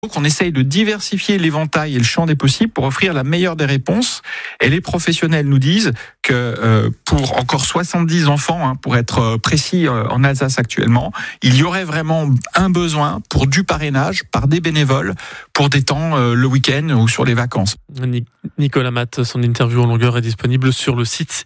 Donc on essaye de diversifier l'éventail et le champ des possibles pour offrir la meilleure des réponses. Et les professionnels nous disent que pour encore 70 enfants, pour être précis en Alsace actuellement, il y aurait vraiment un besoin pour du parrainage par des bénévoles pour des temps le week-end ou sur les vacances. Nicolas Matt, son interview en longueur est disponible sur le site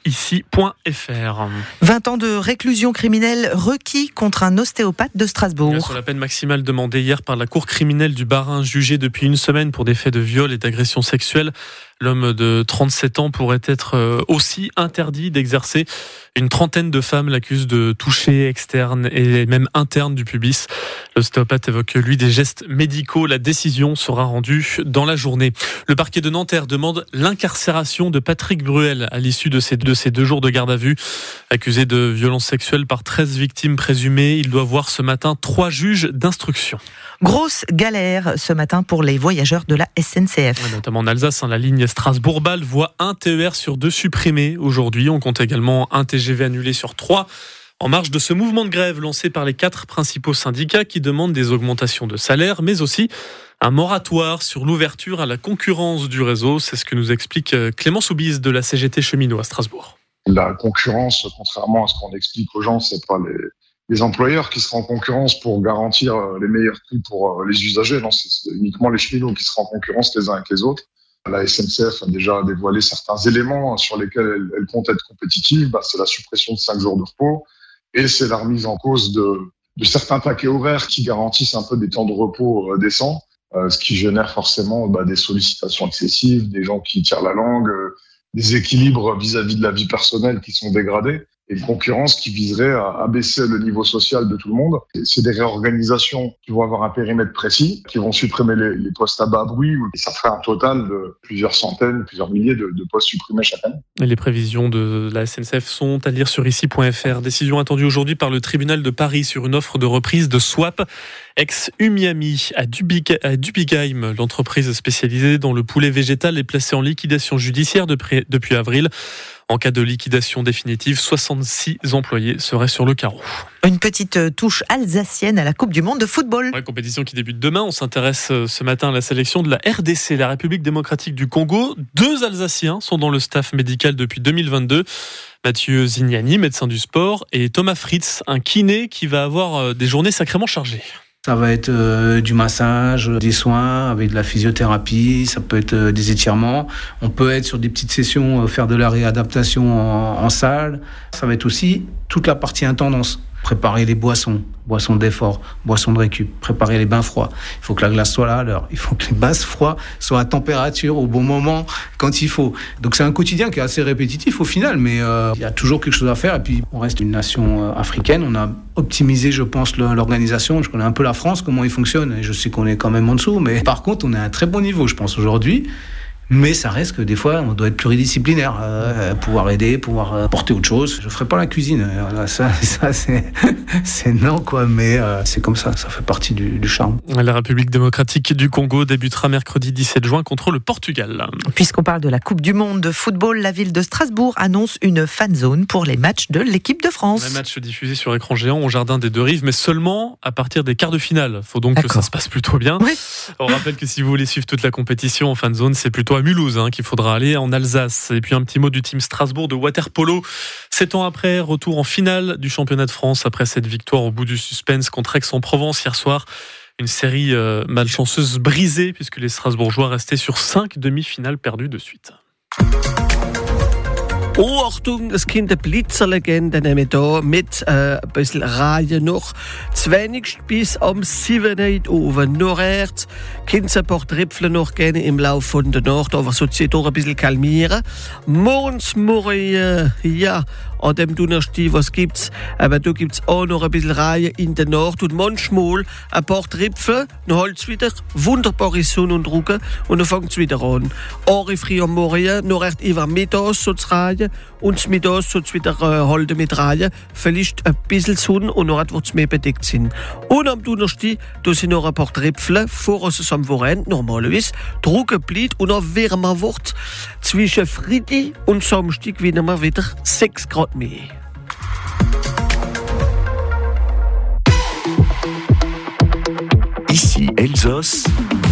ici.fr. 20 ans de réclusion criminelle requis contre un ostéopathe de Strasbourg. Sur la peine maximale demandée hier par la cour criminelle du Bas-Rhin, jugé depuis une semaine pour des faits de viol et d'agression sexuelle. L'homme de 37 ans pourrait être aussi interdit d'exercer. Une trentaine de femmes l'accusent de toucher externe et même interne du pubis. L'ostéopathe évoque, lui, des gestes médicaux. La décision sera rendue dans la journée. Le parquet de Nanterre demande l'incarcération de Patrick Bruel à l'issue de ces 2 jours de garde à vue. Accusé de violences sexuelles par 13 victimes présumées, il doit voir ce matin 3 juges d'instruction. Grosse galère ce matin pour les voyageurs de la SNCF. Notamment en Alsace, la ligne Strasbourg-Bâle voit un TER sur 2 supprimé aujourd'hui. On compte également un TGV annulé sur 3. En marge de ce mouvement de grève lancé par les 4 principaux syndicats qui demandent des augmentations de salaire, mais aussi un moratoire sur l'ouverture à la concurrence du réseau. C'est ce que nous explique Clément Soubise de la CGT cheminot à Strasbourg. La concurrence, contrairement à ce qu'on explique aux gens, c'est pas les employeurs qui seront en concurrence pour garantir les meilleurs prix pour les usagers. Non, c'est uniquement les cheminots qui seront en concurrence les uns avec les autres. La SNCF a déjà dévoilé certains éléments sur lesquels elle compte être compétitive. C'est la suppression de 5 jours de repos et c'est la remise en cause de certains paquets horaires qui garantissent un peu des temps de repos décents, ce qui génère forcément des sollicitations excessives, des gens qui tirent la langue, des équilibres vis-à-vis de la vie personnelle qui sont dégradés. Et une concurrence qui viserait à abaisser le niveau social de tout le monde. Et c'est des réorganisations qui vont avoir un périmètre précis, qui vont supprimer les postes à bas bruit, et ça ferait un total de plusieurs centaines, plusieurs milliers de postes supprimés chaque année. Et les prévisions de la SNCF sont à lire sur ici.fr. Décision attendue aujourd'hui par le tribunal de Paris sur une offre de reprise de Swap ex-Umiami à Dubigheim. L'entreprise spécialisée dans le poulet végétal est placée en liquidation judiciaire depuis avril. En cas de liquidation définitive, 66 employés seraient sur le carreau. Une petite touche alsacienne à la Coupe du Monde de football. Compétition qui débute demain. On s'intéresse ce matin à la sélection de la RDC, la République démocratique du Congo. 2 Alsaciens sont dans le staff médical depuis 2022. Mathieu Zignani, médecin du sport, et Thomas Fritz, un kiné qui va avoir des journées sacrément chargées. Ça va être du massage, des soins avec de la physiothérapie, ça peut être des étirements. On peut être sur des petites sessions, faire de la réadaptation en salle. Ça va être aussi toute la partie intendance. Préparer les boissons d'effort, boissons de récup, préparer les bains froids. Il faut que la glace soit là à l'heure. Il faut que les bains froids soient à température au bon moment, quand il faut. Donc c'est un quotidien qui est assez répétitif au final, mais il y a toujours quelque chose à faire. Et puis on reste une nation africaine. On a optimisé, je pense, l'organisation. Je connais un peu la France, comment il fonctionne. Et je sais qu'on est quand même en dessous. Mais par contre, on est à un très bon niveau, je pense, aujourd'hui. Mais ça reste que des fois, on doit être pluridisciplinaire, pouvoir aider, pouvoir porter autre chose. Je ferai pas la cuisine, ça c'est non quoi, mais c'est comme ça fait partie du charme. La République démocratique du Congo débutera mercredi 17 juin contre le Portugal. Puisqu'on parle de la Coupe du Monde de football, la ville de Strasbourg annonce une fan zone pour les matchs de l'équipe de France. Un match diffusé sur écran géant au Jardin des Deux Rives, mais seulement à partir des quarts de finale. Faut donc que ça se passe plutôt bien. Oui. On rappelle que si vous voulez suivre toute la compétition en fan zone, c'est plutôt à Mulhouse qu'il faudra aller, en Alsace. Et puis un petit mot du team Strasbourg de water-polo. 7 ans après, retour en finale du championnat de France après cette victoire au bout du suspense contre Aix-en-Provence hier soir. Une série malchanceuse brisée puisque les Strasbourgeois restaient sur 5 demi-finales perdues de suite. Oh, Achtung, das Kind der Blitzerlegende nehmen hier mit ein bisschen Reihe noch. Zwenigst bis am 7. Uhr. Nachher können Sie ein paar Tröpfchen noch gerne im Laufe von der Nacht, aber so sich doch ein bisschen kalmieren. Morgens, an dem Donnerstag, was gibt's? Aber da gibt's auch noch ein bisschen Reihe in der Nacht und manchmal ein paar Tröpfchen, dann halt's wieder wunderbare Sonnenbrücke und dann fängt's wieder an. Auch früh am Morgen, nachher über mittags so zu Reihe und mittags so wieder halten mit Reihe. Vielleicht ein bisschen Sonne und nachher wird's mehr bedeckt sein. Und am Donnerstag, da sind noch ein paar Tröpfchen, voraus am Wochenende normalerweise, trocken bleibt und auch wärmer wird. Zwischen Freitag und Samstag wieder mal wieder 6 Grad mehr. Ici Elsos.